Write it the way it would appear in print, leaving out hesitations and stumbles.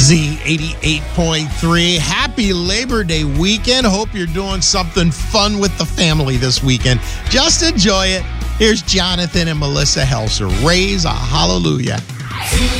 Z88.3. Happy Labor Day weekend. Hope you're doing something fun with the family this weekend. Just enjoy it. Here's Jonathan and Melissa Helser. Raise a hallelujah.